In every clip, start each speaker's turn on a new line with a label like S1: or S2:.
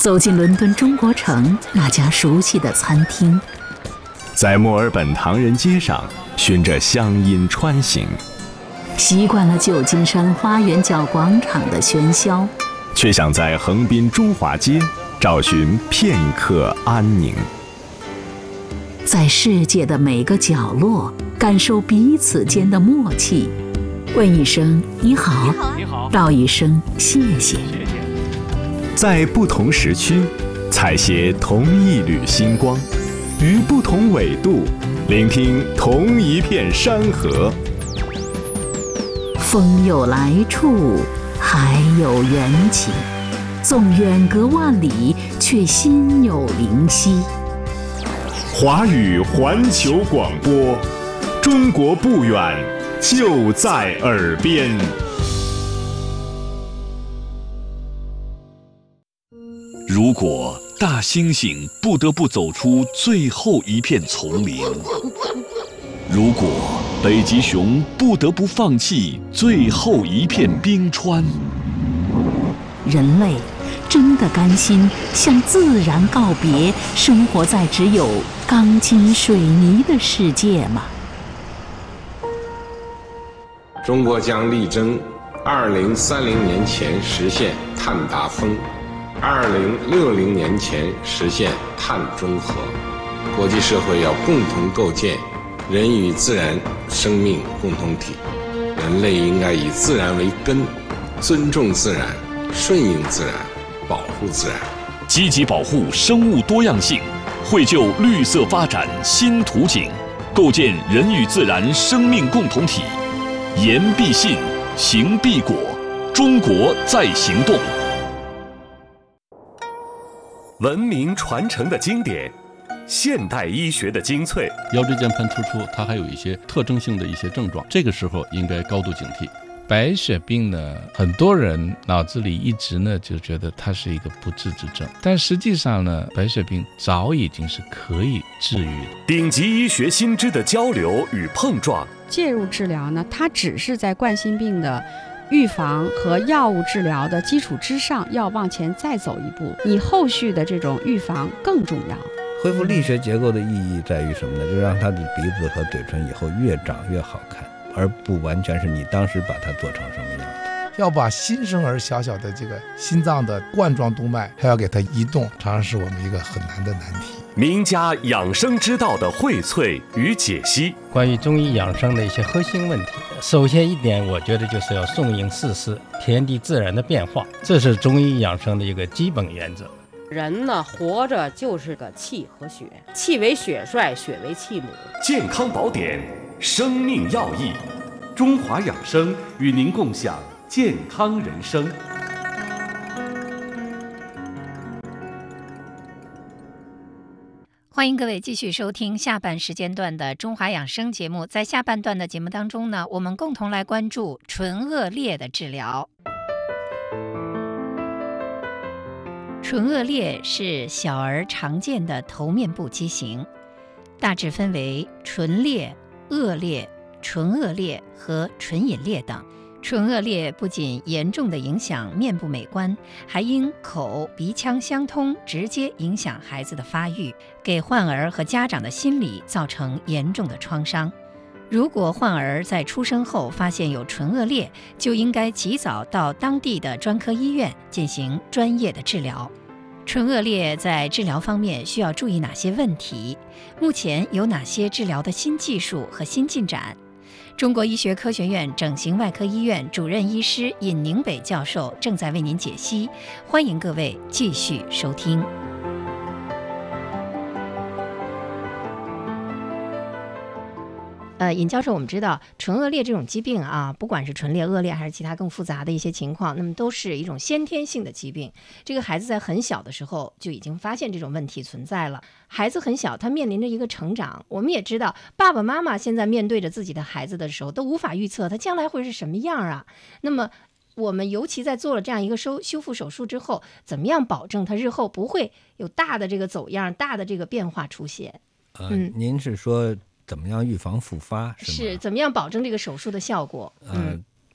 S1: 走进伦敦中国城那家熟悉的餐厅，
S2: 在墨尔本唐人街上循着乡音穿行，
S1: 习惯了旧金山花园角广场的喧嚣，
S2: 却想在横滨中华街找寻片刻安宁。
S1: 在世界的每个角落感受彼此间的默契，问一声你好，道一声谢谢。
S2: 在不同时区采撷同一缕星光，于不同纬度聆听同一片山河。
S1: 风有来处，海有缘起，纵远隔万里，却心有灵犀。
S2: 华语环球广播，中国不远，就在耳边。
S3: 如果大猩猩不得不走出最后一片丛林，如果北极熊不得不放弃最后一片冰川，
S1: 人类真的甘心向自然告别，生活在只有钢筋水泥的世界吗？
S4: 中国将力争2030年前实现碳达峰，2060年前实现碳中和。国际社会要共同构建人与自然生命共同体，人类应该以自然为根，尊重自然，顺应自然，保护自然，
S3: 积极保护生物多样性，绘就绿色发展新图景，构建人与自然生命共同体。言必信，行必果，中国在行动。
S2: 文明传承的经典，现代医学的精粹。
S5: 腰椎间盘突出，它还有一些特征性的一些症状，这个时候应该高度警惕。白血病呢，很多人脑子里一直呢就觉得它是一个不治之症，但实际上呢，白血病早已经是可以治愈的。
S2: 顶级医学新知的交流与碰撞，
S6: 介入治疗呢，它只是在冠心病的预防和药物治疗的基础之上，要往前再走一步，你后续的这种预防更重要。
S7: 恢复力学结构的意义在于什么呢？就是让他的鼻子和嘴唇以后越长越好看，而不完全是你当时把它做成什么样的。
S8: 要把新生儿小小的这个心脏的冠状动脉还要给它移动，常常是我们一个很难的难题。
S2: 名家养生之道的荟萃与解析，
S9: 关于中医养生的一些核心问题，首先一点，我觉得就是要顺应四时，天地自然的变化，这是中医养生的一个基本原则。
S10: 人呢，活着就是个气和血，气为血帅，血为气母。
S2: 健康宝典，生命要义，中华养生与您共享健康人生。
S11: 欢迎各位继续收听下半时间段的中华养生节目。在下半段的节目当中呢，我们共同来关注唇腭裂的治疗。唇腭裂是小儿常见的头面部畸形，大致分为唇裂、腭裂、唇腭裂和唇隐裂等。唇腭裂不仅严重的影响面部美观，还因口鼻腔相通，直接影响孩子的发育，给患儿和家长的心理造成严重的创伤。如果患儿在出生后发现有唇腭裂，就应该及早到当地的专科医院进行专业的治疗。唇腭裂在治疗方面需要注意哪些问题？目前有哪些治疗的新技术和新进展？中国医学科学院整形外科医院主任医师尹宁北教授正在为您解析，欢迎各位继续收听。尹教授，我们知道唇腭裂这种疾病啊，不管是唇裂、腭裂还是其他更复杂的一些情况，那么都是一种先天性的疾病。这个孩子在很小的时候就已经发现这种问题存在了。孩子很小，他面临着一个成长。我们也知道，爸爸妈妈现在面对着自己的孩子的时候，都无法预测他将来会是什么样啊。那么我们尤其在做了这样一个修复手术之后，怎么样保证他日后不会有大的这个走样、大的这个变化出现？
S7: 您是说怎么样预防复发？是怎
S11: 么样保证这个手术的效果？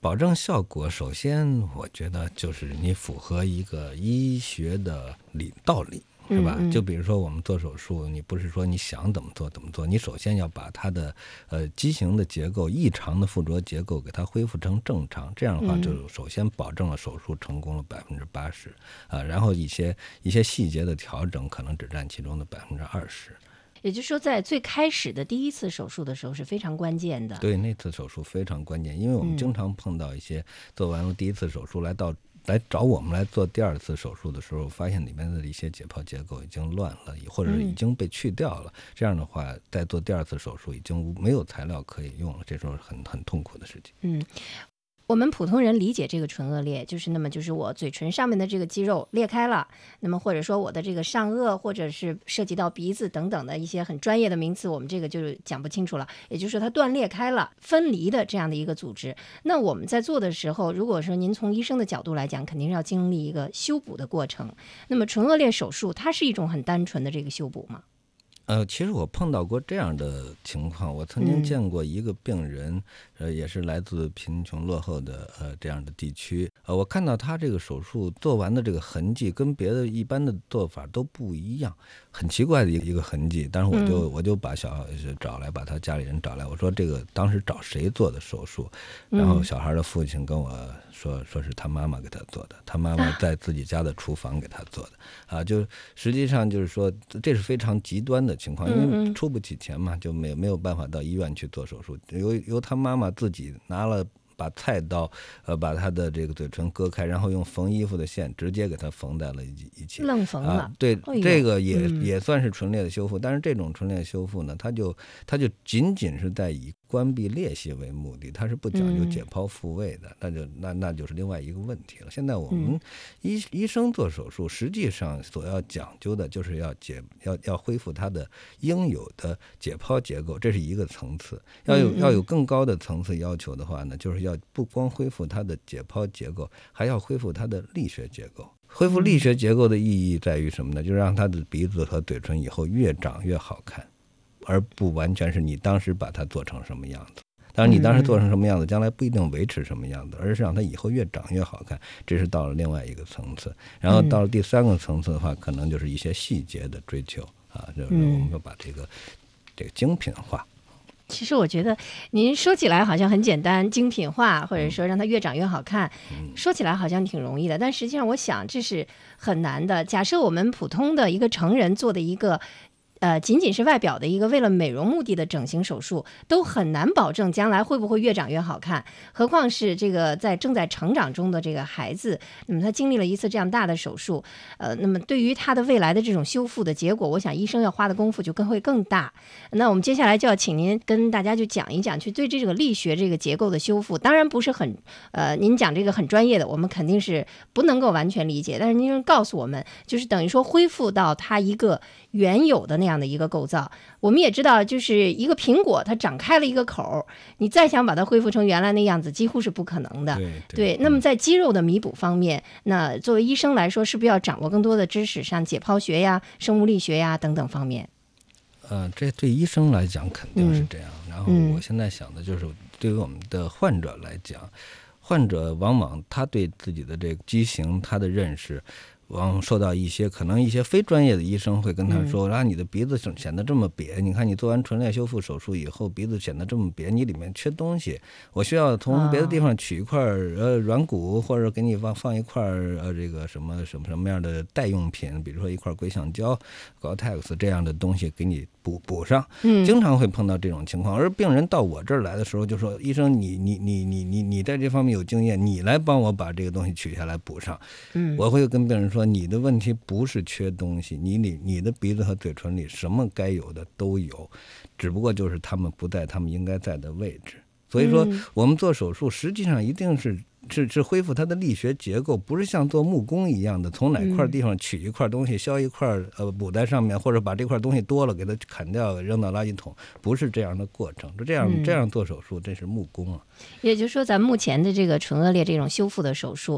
S7: 保证效果，首先我觉得就是你符合一个医学的道理，是吧？就比如说我们做手术，你不是说你想怎么做怎么做，你首先要把它的畸形的结构、异常的附着结构给它恢复成正常，这样的话就首先保证了手术成功了80%然后一些细节的调整可能只占其中的20%。
S11: 也就是说，在最开始的第一次手术的时候是非常关键的。
S7: 对，那次手术非常关键，因为我们经常碰到一些做完了第一次手术来找我们来做第二次手术的时候，发现里面的一些解剖结构已经乱了，或者已经被去掉了。这样的话，在做第二次手术已经没有材料可以用了，这时候很痛苦的事情。
S11: 我们普通人理解这个唇腭裂，就是我嘴唇上面的这个肌肉裂开了，那么或者说我的这个上颚，或者是涉及到鼻子等等的一些很专业的名词，我们这个就讲不清楚了。也就是说它断裂开了，分离的这样的一个组织。那我们在做的时候，如果说您从医生的角度来讲，肯定是要经历一个修补的过程。那么唇腭裂手术它是一种很单纯的这个修补吗？
S7: 其实我碰到过这样的情况，我曾经见过一个病人，也是来自贫穷落后的这样的地区，我看到他这个手术做完的这个痕迹跟别的一般的做法都不一样，很奇怪的一个痕迹。当时我就把把他家里人找来，我说这个当时找谁做的手术？然后小孩的父亲跟我说是他妈妈给他做的，他妈妈在自己家的厨房给他做的就实际上就是说这是非常极端的情况，因为出不起钱嘛，就没有办法到医院去做手术，由他妈妈自己把菜刀把他的这个嘴唇割开，然后用缝衣服的线直接给他缝在了一起，
S11: 愣缝了。
S7: 对，这个也算是唇裂的修复，但是这种唇裂修复呢，它就仅仅是在以关闭裂隙为目的，它是不讲究解剖复位的，那就是另外一个问题了。现在我们医生做手术，实际上所要讲究的就是要恢复它的应有的解剖结构，这是一个层次。要有更高的层次要求的话呢，就是要不光恢复它的解剖结构，还要恢复它的力学结构。恢复力学结构的意义在于什么呢？就是让它的鼻子和嘴唇以后越长越好看，而不完全是你当时把它做成什么样子。当然你当时做成什么样子，将来不一定维持什么样子，而是让它以后越长越好看，这是到了另外一个层次。然后到了第三个层次的话，可能就是一些细节的追求就是我们要把这个精品化。
S11: 其实我觉得您说起来好像很简单，精品化或者说让它越长越好看，说起来好像挺容易的，但实际上我想这是很难的。假设我们普通的一个成人做的一个仅仅是外表的一个为了美容目的的整形手术，都很难保证将来会不会越长越好看，何况是这个正在成长中的这个孩子，那么他经历了一次这样大的手术，那么对于他的未来的这种修复的结果，我想医生要花的功夫就会更大。那我们接下来就要请您跟大家就讲一讲，去对这个力学这个结构的修复，当然不是很您讲这个很专业的，我们肯定是不能够完全理解，但是您告诉我们，就是等于说恢复到它一个原有的那样的一个构造。我们也知道，就是一个苹果它长开了一个口，你再想把它恢复成原来那样子几乎是不可能的。对，那么在肌肉的弥补方面，那作为医生来说，是不是要掌握更多的知识，像解剖学呀、生物力学呀等等方面？
S7: 这对医生来讲肯定是这样。然后我现在想的就是对于我们的患者来讲，患者往往他对自己的这个畸形他的认识往往受到可能一些非专业的医生会跟他说，你的鼻子显得这么瘪，你看你做完唇裂修复手术以后鼻子显得这么瘪，你里面缺东西，我需要从别的地方取一块软骨，或者给你放一块这个什么样的代用品，比如说一块硅橡胶 Gore-Tex 这样的东西给你补上。经常会碰到这种情况，而病人到我这儿来的时候就说，医生你在这方面有经验，你来帮我把这个东西取下来补上。我会跟病人说，你的问题不是缺东西，你的鼻子和嘴唇里什么该有的都有，只不过就是他们不在他们应该在的位置。所以说我们做手术实际上一定是恢复它的力学结构，不是像做木工一样的从哪块地方取一块东西削一块补在上面，或者把这块东西多了给它砍掉扔到垃圾桶，不是这样的过程。这样做手术这是木工啊。
S11: 也就是说咱们目前的这个唇腭裂这种修复的手术，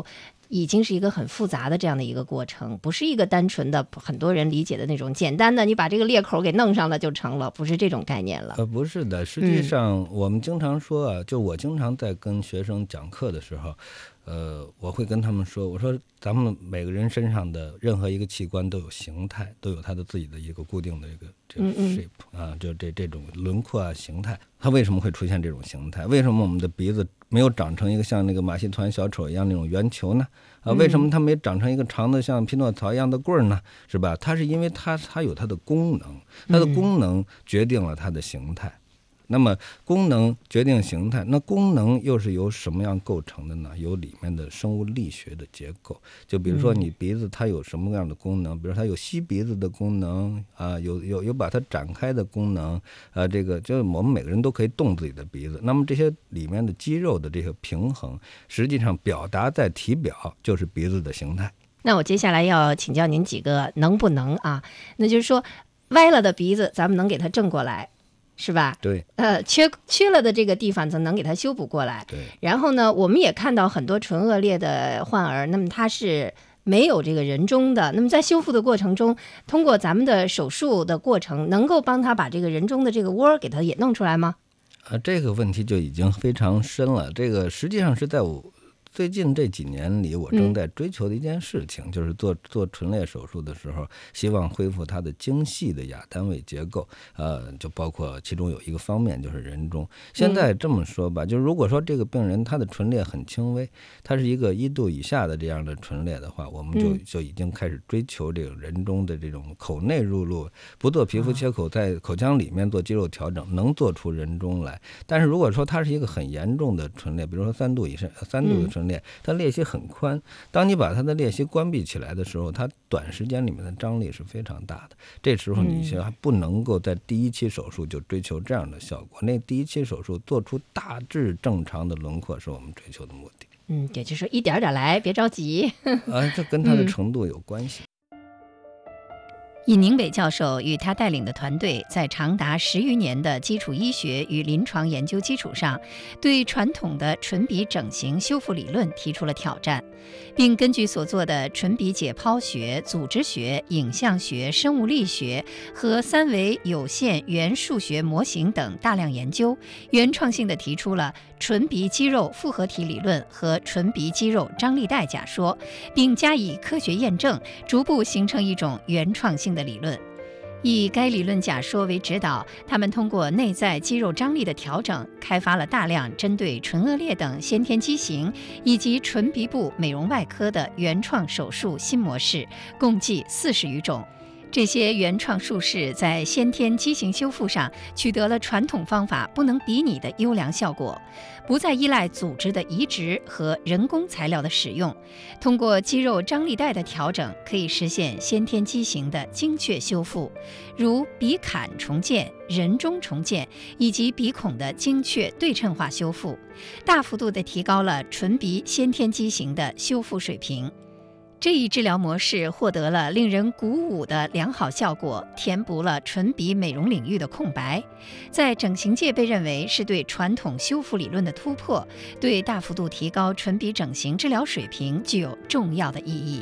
S11: 已经是一个很复杂的这样的一个过程，不是一个单纯的很多人理解的那种简单的你把这个裂口给弄上了就成了，不是这种概念了。
S7: 不是的，实际上我们经常说啊，就我经常在跟学生讲课的时候，我会跟他们说，我说咱们每个人身上的任何一个器官都有形态，都有它的自己的一个固定的这个 shape 啊，就这种轮廓啊形态。它为什么会出现这种形态？为什么我们的鼻子没有长成一个像那个马戏团小丑一样那种圆球呢？为什么它没长成一个长的像匹诺曹一样的棍儿呢？是吧？它是因为它有它的功能，它的功能决定了它的形态。那么功能决定形态，那功能又是由什么样构成的呢？由里面的生物力学的结构。就比如说你鼻子它有什么样的功能，比如它有吸鼻子的功能啊，有把它展开的功能啊，这个就是我们每个人都可以动自己的鼻子。那么这些里面的肌肉的这个平衡，实际上表达在体表就是鼻子的形态。
S11: 那我接下来要请教您几个能不能啊？那就是说歪了的鼻子咱们能给它正过来，是吧？
S7: 对。
S11: 缺了的这个地方咱能给它修补过来。
S7: 对。
S11: 然后呢，我们也看到很多唇腭裂的患儿，那么他是没有这个人中的，那么在修复的过程中，通过咱们的手术的过程，能够帮他把这个人中的这个窝给他也弄出来吗？
S7: 这个问题就已经非常深了。这个实际上是在我最近这几年里，我正在追求的一件事情，就是做唇裂手术的时候，希望恢复它的精细的亚单位结构，就包括其中有一个方面就是人中。现在这么说吧，就是如果说这个病人他的唇裂很轻微，他是一个1度以下的这样的唇裂的话，我们就已经开始追求这个人中的这种口内入路，不做皮肤切口，在口腔里面做肌肉调整，能做出人中来。但是如果说它是一个很严重的唇裂，比如说3度以上3度的唇裂，它裂隙很宽，当你把它的裂隙关闭起来的时候，它短时间里面的张力是非常大的。这时候你还不能够在第一期手术就追求这样的效果，那第一期手术做出大致正常的轮廓是我们追求的目的。
S11: 也就是说一点点来，别着急。
S7: 这跟它的程度有关系。
S11: 尹宁伟教授与他带领的团队在长达10余年的基础医学与临床研究基础上，对传统的唇鼻整形修复理论提出了挑战，并根据所做的唇鼻解剖学、组织学、影像学、生物力学和3维有限元数学模型等大量研究，原创性地提出了唇鼻肌肉复合体理论和唇鼻肌肉张力带假说，并加以科学验证，逐步形成一种原创性的理论。以该理论假说为指导，他们通过内在肌肉张力的调整，开发了大量针对唇腭裂等先天畸形以及唇鼻部美容外科的原创手术新模式，共计40余种。这些原创术式在先天畸形修复上取得了传统方法不能比拟的优良效果，不再依赖组织的移植和人工材料的使用，通过肌肉张力带的调整，可以实现先天畸形的精确修复，如鼻坎重建、人中重建以及鼻孔的精确对称化修复，大幅度地提高了唇鼻先天畸形的修复水平。这一治疗模式获得了令人鼓舞的良好效果，填补了唇鼻美容领域的空白，在整形界被认为是对传统修复理论的突破，对大幅度提高唇鼻整形治疗水平具有重要的意义。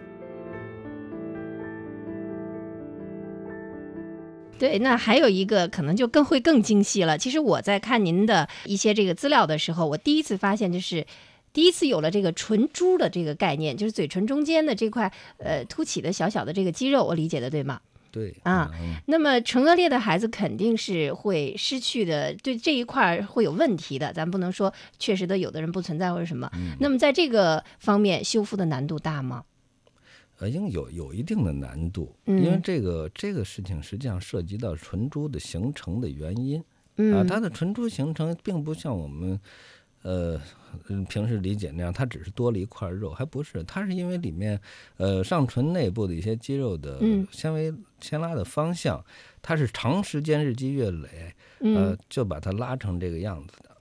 S11: 对，那还有一个可能就会更精细了。其实我在看您的一些这个资料的时候，我第一次发现就是第一次有了这个唇珠的这个概念，就是嘴唇中间的这块凸起的小小的这个肌肉，我理解的对吗？
S7: 对
S11: 啊，那么唇腭裂的孩子肯定是会失去的，对这一块会有问题的，咱不能说确实的有的人不存在或者什么。那么在这个方面修复的难度大吗？
S7: 应有一定的难度，因为这个事情实际上涉及到唇珠的形成的原因它的唇珠形成并不像我们平时理解那样，它只是多了一块肉，还不是，它是因为里面上唇内部的一些肌肉的纤维牵拉的方向，它是长时间日积月累就把它拉成这个样子的。